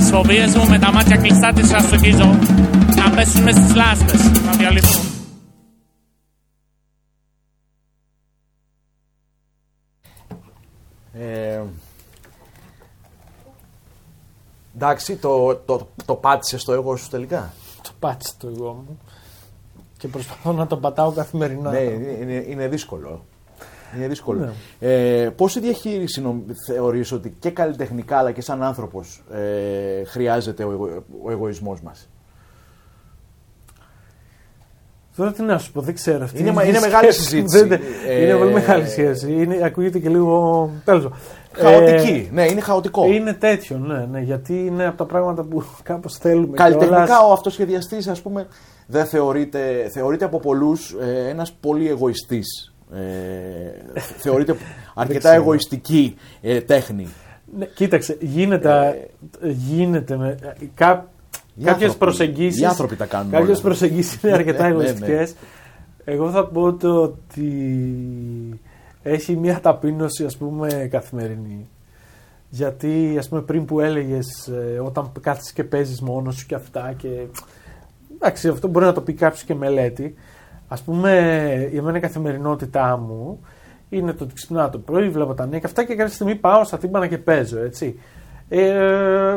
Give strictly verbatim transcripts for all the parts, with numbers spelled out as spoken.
τις φοβίες μου με τα μάτια κλειστά τις αστοχίζω να πέσουν μες στις λάσπες, να διαλυθούν. Ε, εντάξει, το, το, το πάτησες το εγώ σου τελικά. Το πάτησε το εγώ μου και προσπαθώ να το πατάω καθημερινά. Ναι, είναι, είναι δύσκολο. Είναι δύσκολο. Ναι. Ε, πόση διαχείριση νομ, θεωρείς ότι και καλλιτεχνικά αλλά και σαν άνθρωπος ε, χρειάζεται ο, εγω, ο εγωισμός μας? Τώρα τι να σου πω, δεν ξέρω. Αυτή είναι, είναι μεγάλη συζήτηση. Δεν, ε, είναι πολύ μεγάλη συζήτηση. Είναι, ακούγεται και λίγο. Τέλος. Χαοτική. Ε, ναι, είναι χαοτικό. Είναι τέτοιο, ναι, ναι. Γιατί είναι από τα πράγματα που κάπως θέλουμε. Καλλιτεχνικά όλας... ο αυτοσχεδιαστής, ας πούμε, δεν θεωρείται, θεωρείται από πολλούς ε, ένας πολύ εγωιστής. Ε, θεωρείται αρκετά εγωιστική ε, τέχνη. Ναι, κοίταξε, γίνεται. Ε, γίνεται με, κά, κάποιες προσεγγίσεις. Οι άνθρωποι τα κάνουν. Κάποιες προσεγγίσεις είναι αρκετά εγωιστικές. Ναι, ναι. Εγώ θα πω το ότι έχει μια ταπείνωση, ας πούμε, καθημερινή. Γιατί, ας πούμε, πριν που έλεγες ε, όταν κάθεσαι και παίζεις μόνος σου και αυτά και... Εντάξει, αυτό μπορεί να το πει κάποιος και μελέτη. Ας πούμε, η μένα η καθημερινότητά μου είναι το ότι ξυπνάω το πρωί, βλέπω τα νέα και αυτά και κάποια στιγμή πάω στα τύμπανα και παίζω, έτσι. Ε,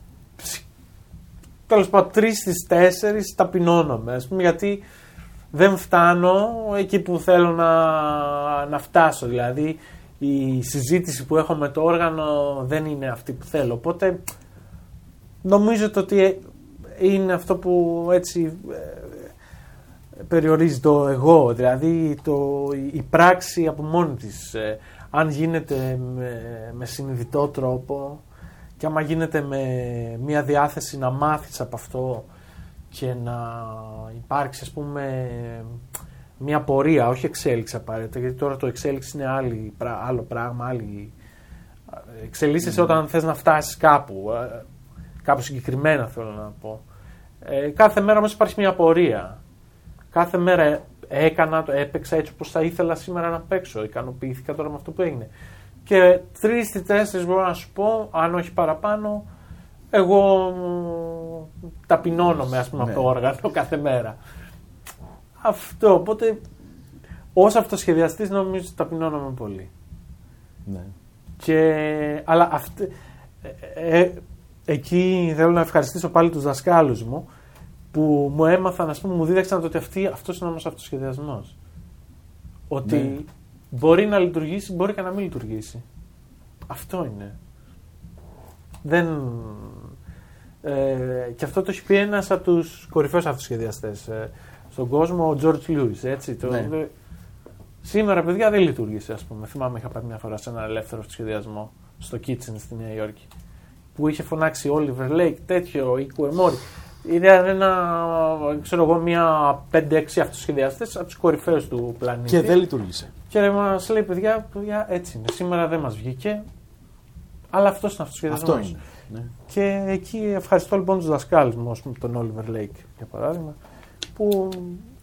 τέλος πάντων, τρεις στις τέσσερις ταπεινώνομαι, ας πούμε, γιατί δεν φτάνω εκεί που θέλω να, να φτάσω. Δηλαδή, η συζήτηση που έχω με το όργανο δεν είναι αυτή που θέλω. Οπότε, νομίζω ότι είναι αυτό που έτσι περιορίζει το εγώ. Δηλαδή, το, η πράξη από μόνη της, ε, αν γίνεται με, με συνειδητό τρόπο και άμα γίνεται με μια διάθεση να μάθεις από αυτό και να υπάρξει, ας πούμε, μια πορεία, όχι εξέλιξη απαραίτητα, γιατί τώρα το εξέλιξη είναι άλλη, άλλο πράγμα, άλλη... εξελίσσεσαι mm. όταν θες να φτάσεις κάπου, κάπου συγκεκριμένα θέλω να πω. Ε, κάθε μέρα όμως υπάρχει μια πορεία. Κάθε μέρα έκανα, έπαιξα έτσι όπως θα ήθελα σήμερα να παίξω, ικανοποιήθηκα τώρα με αυτό που έγινε. Και τρεις ή τέσσερις μπορώ να σου πω, αν όχι παραπάνω, εγώ ταπεινώνομαι, ας πούμε, ναι, από το όργανο κάθε μέρα. Αυτό, οπότε ως αυτοσχεδιαστής νομίζω ταπεινώνομαι πολύ. Ναι. Και, αλλά αυτή, ε, ε, εκεί θέλω να ευχαριστήσω πάλι τους δασκάλους μου που μου έμαθαν, ας πούμε, μου δίδαξαν ότι αυτή, αυτός είναι όμως αυτοσχεδιασμός. Ότι ναι, μπορεί να λειτουργήσει, μπορεί και να μην λειτουργήσει. Αυτό είναι. Δεν... Ε, και αυτό το έχει πει ένας από τους κορυφαίους αυτοσχεδιαστές ε, στον κόσμο, ο George Lewis, έτσι. Το, ναι. το, σήμερα, παιδιά, δεν λειτουργήσε, ας πούμε. Θυμάμαι, είχα πάει μια φορά σε ένα ελεύθερο αυτοσχεδιασμό στο Kitchen στη Νέα Υόρκη, που είχε φωνάξει Oliver Lake, τέτοιο, Ικού Εμόρι. Ήταν ένα, ξέρω εγώ, μια πέντε έξι αυτοσχεδιαστές από τους κορυφαίους του πλανήτη. Και δεν λειτουργήσε. Και μας λέει, παιδιά, παιδιά, έτσι είναι. Σήμερα δεν μας βγήκε, αλλά αυτός είναι αυτοσχεδιασμός. Αυτό είναι. Ναι. Και εκεί ευχαριστώ λοιπόν τους δασκάλους μου, τον Oliver Lake για παράδειγμα, που